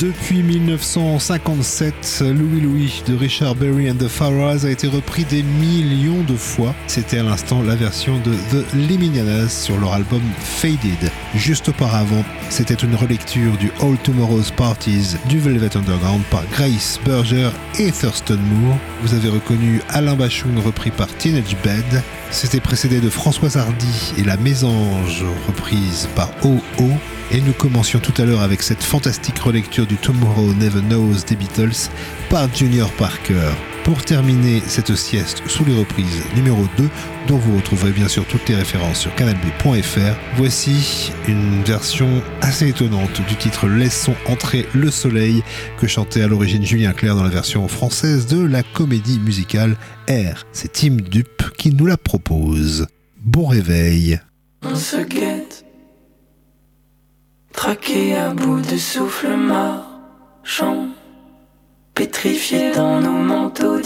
Depuis 1957, Louie Louie de Richard Berry and the Pharaohs a été repris des millions de fois. C'était à l'instant la version de The Liminianas sur leur album Faded. Juste auparavant, c'était une relecture du All Tomorrow's Parties du Velvet Underground par Grace Berger et Thurston Moore. Vous avez reconnu Alain Bachung repris par Teenage Bed. C'était précédé de Françoise Hardy et La Mésange reprise par O.O. Et nous commencions tout à l'heure avec cette fantastique relecture du Tomorrow Never Knows des Beatles par Junior Parker. Pour terminer cette sieste sous les reprises numéro 2, dont vous retrouverez bien sûr toutes les références sur canalb.fr, voici une version assez étonnante du titre Laissons entrer le soleil que chantait à l'origine Julien Clerc dans la version française de la comédie musicale R. C'est Tim Dupe qui nous la propose. Bon réveil. On se guette, traqué à bout de souffle marchand, pétrifié dans nos manteaux